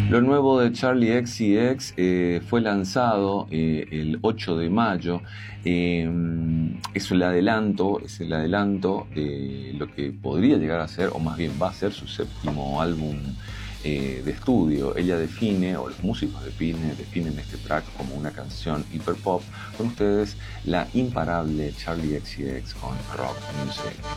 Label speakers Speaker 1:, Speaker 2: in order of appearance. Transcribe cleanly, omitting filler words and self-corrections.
Speaker 1: Lo nuevo de Charli XCX fue lanzado el 8 de mayo. Es el adelanto de lo que podría llegar a ser, o más bien va a ser, su séptimo álbum de estudio. Ella define, o los músicos definen este track como una canción hiperpop. Con ustedes, la imparable Charli XCX con Rock Music.